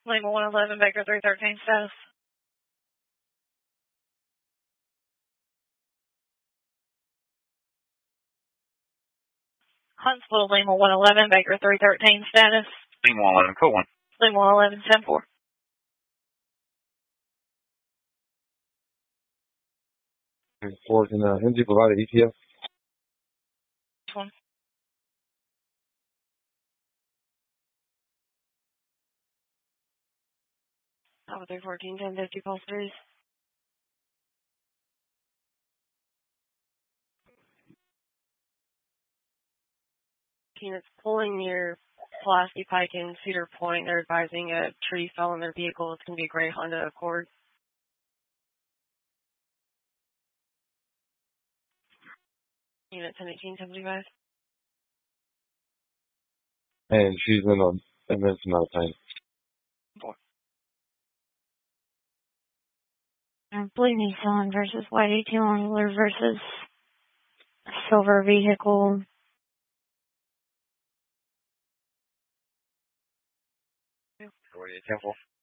Lima 111, Baker 313 status. Huntsville, Lima 111, Baker 313 status. Lima 111, code 1. Lima 111, 10-4. Can NG provide an ETA? Which one? Alpha 314, 1050, pulse 3s. Units pulling your Pulaski Pike in Cedar Point. They're advising a tree fell in their vehicle. It's going to be a gray Honda Accord. Unit 1018, 1075. And she's in a immense amount of pain. 4. Blue Nissan versus white 18 Wrangler versus silver vehicle. 48, 10-4.